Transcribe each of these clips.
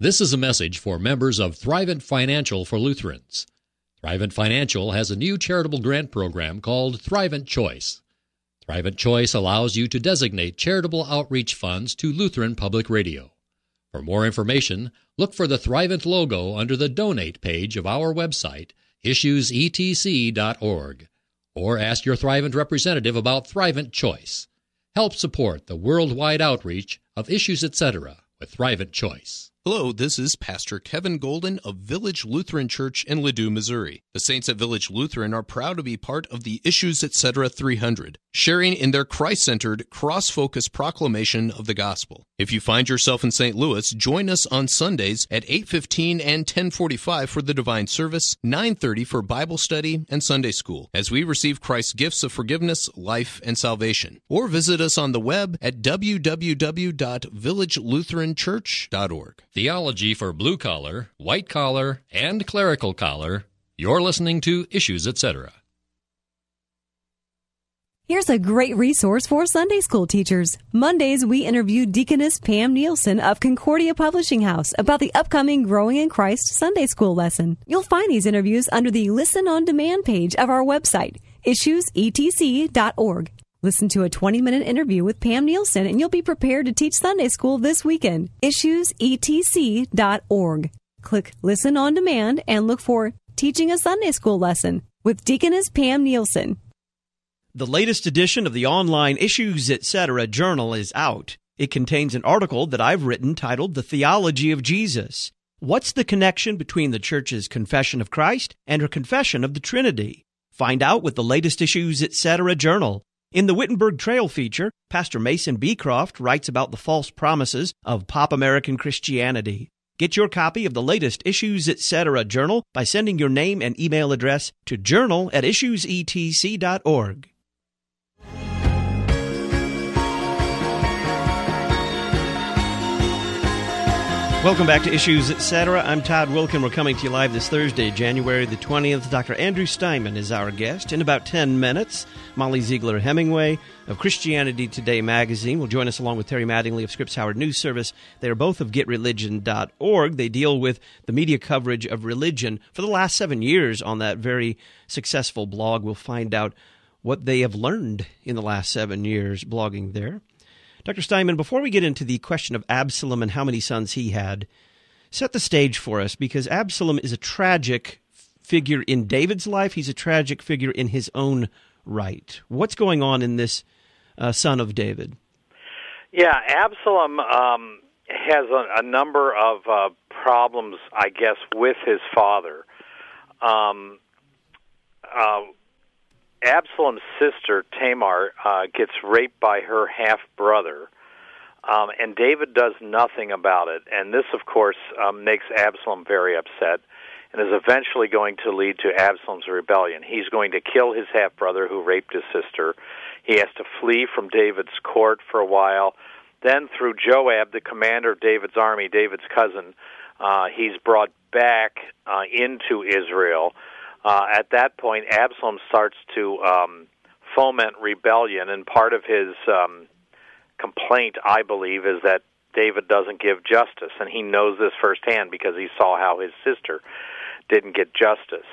This is a message for members of Thrivent Financial for Lutherans. Thrivent Financial has a new charitable grant program called Thrivent Choice. Thrivent Choice allows you to designate charitable outreach funds to Lutheran Public Radio. For more information, look for the Thrivent logo under the Donate page of our website, issuesetc.org, or ask your Thrivent representative about Thrivent Choice. Help support the worldwide outreach of Issues Etc. with Thrivent Choice. Hello, this is Pastor Kevin Golden of Village Lutheran Church in Ladue, Missouri. The Saints at Village Lutheran are proud to be part of the Issues Etc. 300, sharing in their Christ-centered, cross-focused proclamation of the gospel. If you find yourself in St. Louis, join us on Sundays at 8:15 and 10:45 for the Divine Service, 9:30 for Bible study and Sunday school, as we receive Christ's gifts of forgiveness, life, and salvation. Or visit us on the web at www.villagelutheranchurch.org. Theology for blue collar, white collar, and clerical collar. You're listening to Issues Etc. Here's a great resource for Sunday school teachers. Mondays, we interview Deaconess Pam Nielsen of Concordia Publishing House about the upcoming Growing in Christ Sunday school lesson. You'll find these interviews under the Listen on Demand page of our website, issuesetc.org. Listen to a 20-minute interview with Pam Nielsen, and you'll be prepared to teach Sunday school this weekend. issuesetc.org. Click Listen on Demand and look for Teaching a Sunday School Lesson with Deaconess Pam Nielsen. The latest edition of the online Issues Etc. journal is out. It contains an article that I've written titled The Theology of Jesus. What's the connection between the Church's confession of Christ and her confession of the Trinity? Find out with the latest Issues Etc. journal. In the Wittenberg Trail feature, Pastor Mason Beecroft writes about the false promises of pop American Christianity. Get your copy of the latest Issues Etc. journal by sending your name and email address to journal@issuesetc.org. Welcome back to Issues Etc. I'm Todd Wilkin. We're coming to you live this Thursday, January the 20th. Dr. Andrew Steinman is our guest. In about 10 minutes, Molly Ziegler Hemingway of Christianity Today magazine will join us along with Terry Mattingly of Scripps Howard News Service. They are both of GetReligion.org. They deal with the media coverage of religion for the last 7 years on that very successful blog. We'll find out what they have learned in the last 7 years blogging there. Dr. Steinman, before we get into the question of Absalom and how many sons he had, set the stage for us, because Absalom is a tragic figure in David's life. He's a tragic figure in his own right. What's going on in this son of David? Yeah, Absalom has a number of problems, I guess, with his father. Absalom's sister, Tamar, gets raped by her half-brother, and David does nothing about it. And this, of course, makes Absalom very upset and is eventually going to lead to Absalom's rebellion. He's going to kill his half-brother who raped his sister. He has to flee from David's court for a while. Then through Joab, the commander of David's army, David's cousin, he's brought back into Israel. At that point, Absalom starts to foment rebellion, and part of his complaint, I believe, is that David doesn't give justice, and he knows this firsthand because he saw how his sister didn't get justice.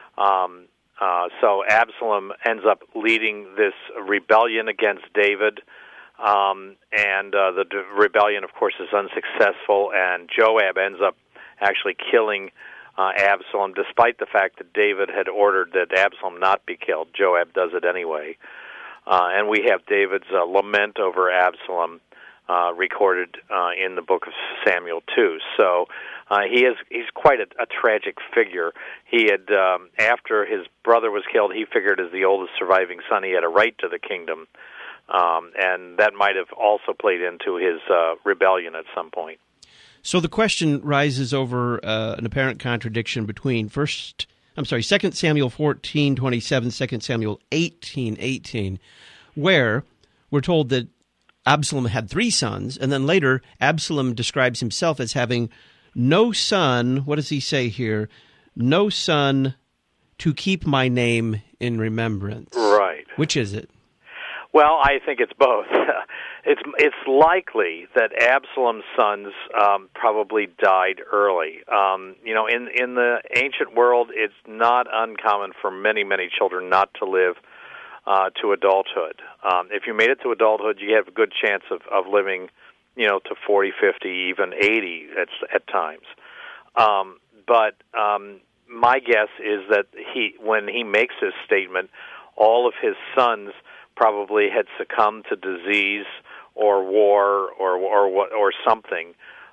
So Absalom ends up leading this rebellion against David, and the rebellion, of course, is unsuccessful, and Joab ends up actually killing Absalom, despite the fact that David had ordered that Absalom not be killed. Joab does it anyway. And we have David's lament over Absalom recorded in the book of Samuel 2. So he's quite a tragic figure. He had, after his brother was killed, he figured as the oldest surviving son he had a right to the kingdom. And that might have also played into his rebellion at some point. So the question rises over an apparent contradiction between 2 Samuel 14:27, 2 Samuel 18:18, where we're told that Absalom had 3 sons, and then later Absalom describes himself as having no son, what does he say here? No son to keep my name in remembrance. Right. Which is it? Well, I think it's both. It's likely that Absalom's sons probably died early. In the ancient world, it's not uncommon for many children not to live to adulthood. If you made it to adulthood, you have a good chance of living, to 40, 50, even 80 at times. But my guess is that when he makes this statement, all of his sons probably had succumbed to disease or war or something,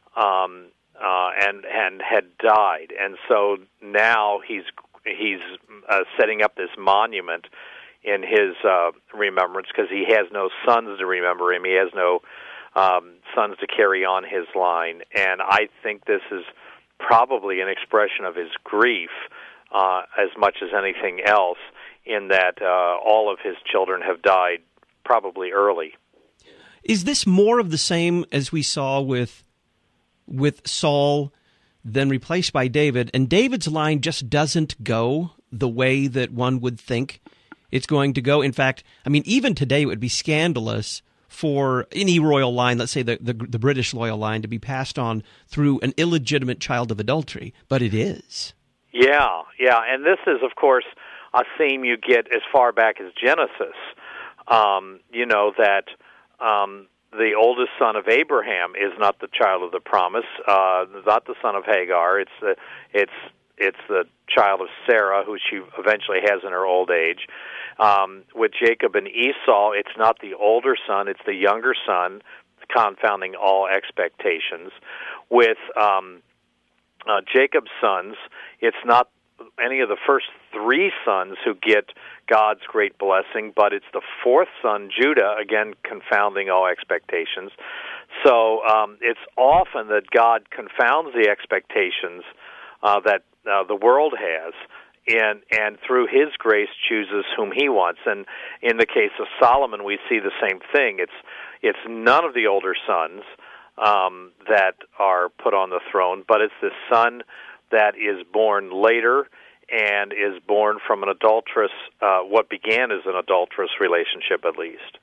and had died. And so now he's setting up this monument in his remembrance, because he has no sons to remember him. He has no sons to carry on his line. And I think this is probably an expression of his grief as much as anything else, in that all of his children have died probably early. Is this more of the same as we saw with Saul, then replaced by David, and David's line just doesn't go the way that one would think it's going to go? In fact, I mean, even today it would be scandalous for any royal line, let's say the British royal line, to be passed on through an illegitimate child of adultery, but it is. Yeah, and this is, of course, a theme you get as far back as Genesis. That the oldest son of Abraham is not the child of the promise, not the son of Hagar. It's the child of Sarah, who she eventually has in her old age. With Jacob and Esau, it's not the older son; it's the younger son, confounding all expectations. With Jacob's sons, it's not any of the first three sons who get God's great blessing, but it's the fourth son, Judah, again confounding all expectations. So it's often that God confounds the expectations that the world has, and through His grace chooses whom He wants. And in the case of Solomon, we see the same thing. It's none of the older sons that are put on the throne, but it's the son that is born later and is born from an adulterous, what began as an adulterous relationship, at least.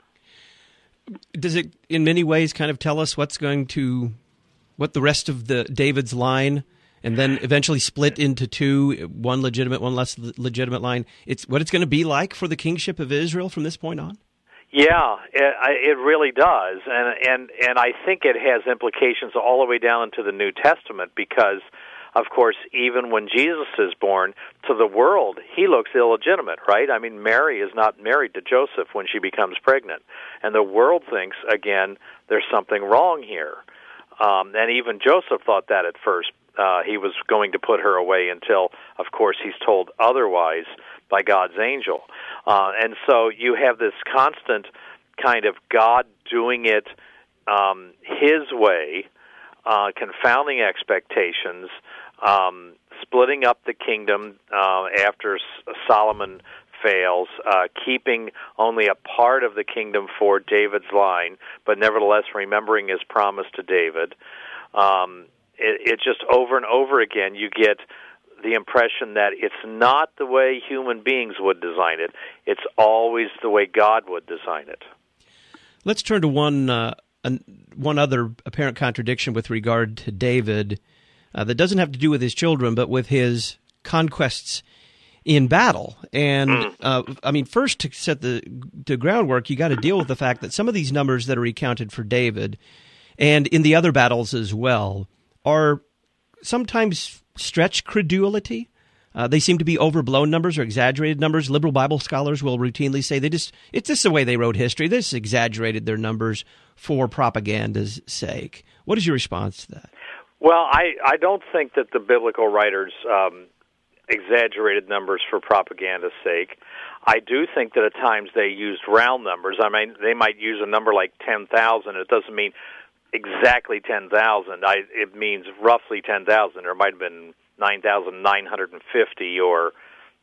Does it, in many ways, kind of tell us what the rest of the David's line, and then eventually split into two, one legitimate, one less legitimate line? It's what it's going to be like for the kingship of Israel from this point on? Yeah, it really does, and I think it has implications all the way down into the New Testament, because, of course, even when Jesus is born, to the world, he looks illegitimate, right? I mean, Mary is not married to Joseph when she becomes pregnant, and the world thinks, again, there's something wrong here. And even Joseph thought that at first. He was going to put her away until, of course, he's told otherwise by God's angel. And so you have this constant kind of God doing it His way, confounding expectations, splitting up the kingdom after Solomon fails, keeping only a part of the kingdom for David's line, but nevertheless remembering his promise to David. It just over and over again you get the impression that it's not the way human beings would design it. It's always the way God would design it. Let's turn to one other apparent contradiction with regard to David that doesn't have to do with his children, but with his conquests in battle. And, first, to set the groundwork, you got to deal with the fact that some of these numbers that are recounted for David, and in the other battles as well, are sometimes stretch credulity. They seem to be overblown numbers or exaggerated numbers. Liberal Bible scholars will routinely say it's just the way they wrote history. They just exaggerated their numbers for propaganda's sake. What is your response to that? Well, I don't think that the biblical writers exaggerated numbers for propaganda's sake. I do think that at times they used round numbers. I mean, they might use a number like 10,000. It doesn't mean exactly 10,000. It means roughly 10,000. There might have been 9,950 or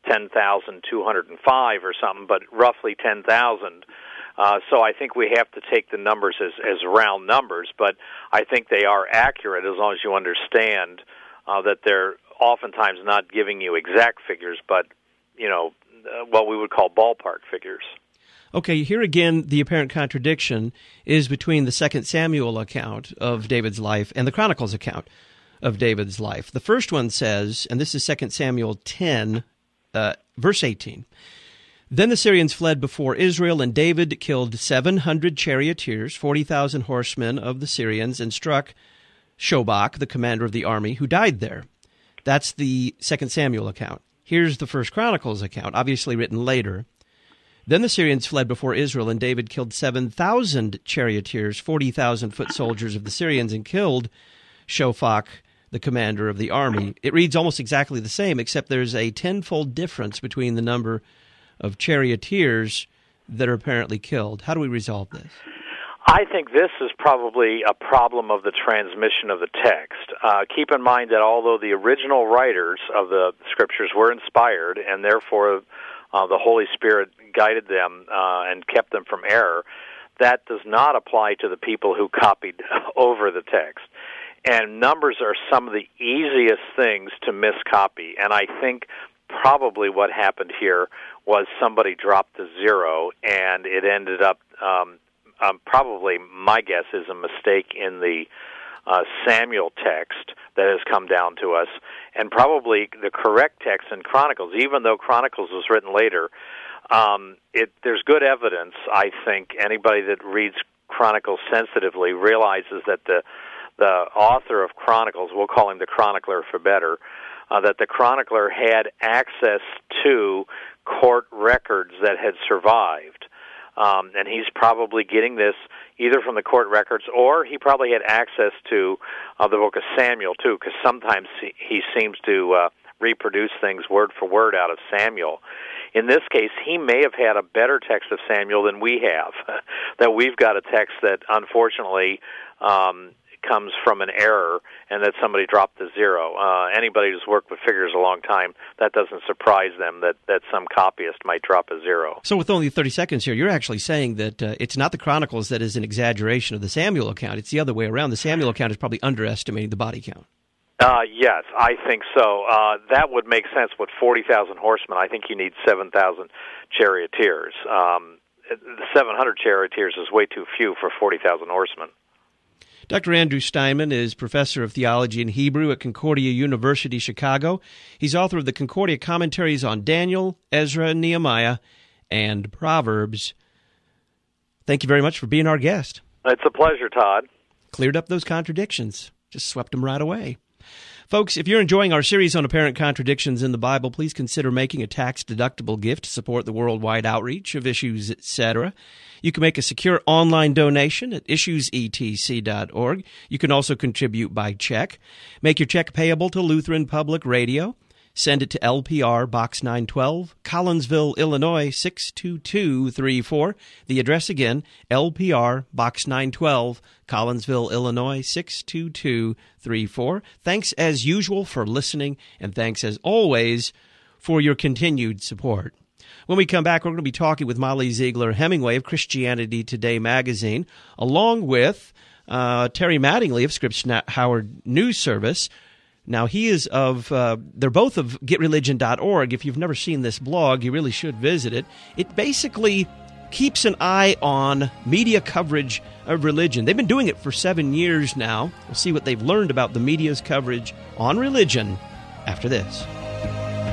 10,205 or something, but roughly 10,000. So I think we have to take the numbers as round numbers, but I think they are accurate as long as you understand that they're oftentimes not giving you exact figures, but, what we would call ballpark figures. Okay, here again, the apparent contradiction is between the 2 Samuel account of David's life and the Chronicles account of David's life. The first one says, and this is 2 Samuel 10, verse 18, "Then the Syrians fled before Israel, and David killed 700 charioteers, 40,000 horsemen of the Syrians, and struck Shobach, the commander of the army, who died there." That's the 2 Samuel account. Here's the 1 Chronicles account, obviously written later. "Then the Syrians fled before Israel, and David killed 7,000 charioteers, 40,000 foot soldiers of the Syrians, and killed Shobach, the commander of the army." It reads almost exactly the same, except there's a tenfold difference between the number of charioteers that are apparently killed. How do we resolve this? I think this is probably a problem of the transmission of the text. Keep in mind that although the original writers of the Scriptures were inspired, and therefore the Holy Spirit guided them and kept them from error, that does not apply to the people who copied over the text. And numbers are some of the easiest things to miscopy, and I think probably what happened here was somebody dropped the zero, and it ended up, probably my guess is a mistake in the Samuel text that has come down to us, and probably the correct text in Chronicles, even though Chronicles was written later. There's good evidence, I think, anybody that reads Chronicles sensitively realizes that the author of Chronicles, we'll call him the chronicler for better, that the chronicler had access to court records that had survived. And he's probably getting this either from the court records, or he probably had access to the book of Samuel, too, because sometimes he seems to reproduce things word for word out of Samuel. In this case, he may have had a better text of Samuel than we have, that we've got a text that, unfortunately, comes from an error and that somebody dropped the zero. Anybody who's worked with figures a long time, that doesn't surprise them that some copyist might drop a zero. So with only 30 seconds here, you're actually saying that it's not the Chronicles that is an exaggeration of the Samuel account. It's the other way around. The Samuel account is probably underestimating the body count. Yes, I think so. That would make sense with 40,000 horsemen. I think you need 7,000 charioteers. The 700 charioteers is way too few for 40,000 horsemen. Dr. Andrew Steinman is professor of theology and Hebrew at Concordia University, Chicago. He's author of the Concordia commentaries on Daniel, Ezra, Nehemiah, and Proverbs. Thank you very much for being our guest. It's a pleasure, Todd. Cleared up those contradictions. Just swept them right away. Folks, if you're enjoying our series on apparent contradictions in the Bible, please consider making a tax-deductible gift to support the worldwide outreach of Issues, etc. You can make a secure online donation at issuesetc.org. You can also contribute by check. Make your check payable to Lutheran Public Radio. Send it to LPR Box 912, Collinsville, Illinois 62234. The address again, LPR Box 912, Collinsville, Illinois 62234. Thanks as usual for listening, and thanks as always for your continued support. When we come back, we're going to be talking with Molly Ziegler Hemingway of Christianity Today magazine, along with Terry Mattingly of Scripps Howard News Service. Now, he is they're both of GetReligion.org. If you've never seen this blog, you really should visit it. It basically keeps an eye on media coverage of religion. They've been doing it for 7 years now. We'll see what they've learned about the media's coverage on religion after this.